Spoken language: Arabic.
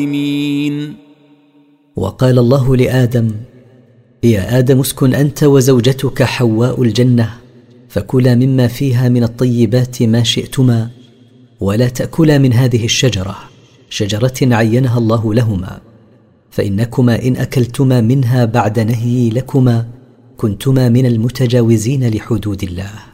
وقال الله لآدم: يا آدم اسكن أنت وزوجتك حواء الجنة، فكلا مما فيها من الطيبات ما شئتما، ولا تأكلا من هذه الشجرة، شجرة عينها الله لهما، فإنكما إن أكلتما منها بعد نهيي لكما كنتما من المتجاوزين لحدود الله.